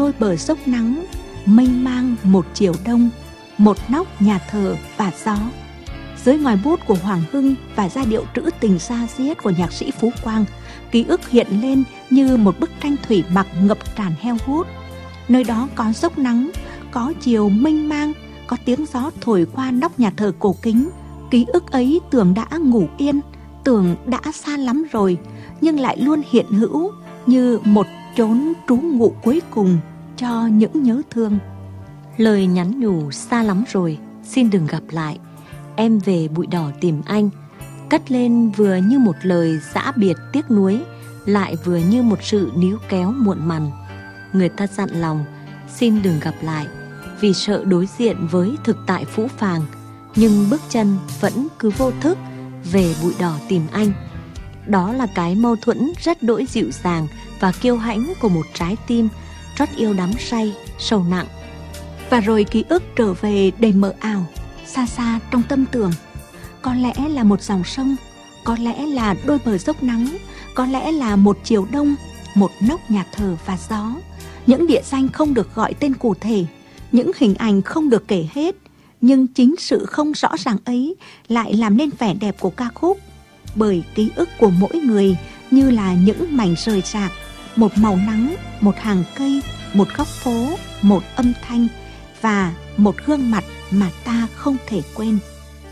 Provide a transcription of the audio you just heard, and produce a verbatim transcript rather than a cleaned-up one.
đôi bờ dốc nắng, mênh mang một chiều đông, một nóc nhà thờ và gió. Dưới ngòi bút của Hoàng Hưng và giai điệu trữ tình da diết của nhạc sĩ Phú Quang, ký ức hiện lên như một bức tranh thủy mặc ngập tràn heo hút. Nơi đó có dốc nắng, có chiều mênh mang, có tiếng gió thổi qua nóc nhà thờ cổ kính. Ký ức ấy tưởng đã ngủ yên, tưởng đã xa lắm rồi, nhưng lại luôn hiện hữu như một chốn trú ngụ cuối cùng cho những nhớ thương. Lời nhắn nhủ xa lắm rồi, xin đừng gặp lại, em về bụi đỏ tìm anh, cất lên vừa như một lời giã biệt tiếc nuối, lại vừa như một sự níu kéo muộn mằn. Người ta dặn lòng xin đừng gặp lại, vì sợ đối diện với thực tại phũ phàng, nhưng bước chân vẫn cứ vô thức về bụi đỏ tìm anh. Đó là cái mâu thuẫn rất đỗi dịu dàng và kiêu hãnh của một trái tim trót yêu đắm say, sâu nặng. Và rồi ký ức trở về đầy mờ ảo, xa xa trong tâm tưởng. Có lẽ là một dòng sông, có lẽ là đôi bờ dốc nắng, có lẽ là một chiều đông, một nóc nhà thờ và gió. Những địa danh không được gọi tên cụ thể, những hình ảnh không được kể hết, nhưng chính sự không rõ ràng ấy lại làm nên vẻ đẹp của ca khúc. Bởi ký ức của mỗi người như là những mảnh rời rạc, một màu nắng, một hàng cây, một góc phố, một âm thanh và một gương mặt mà ta không thể quên.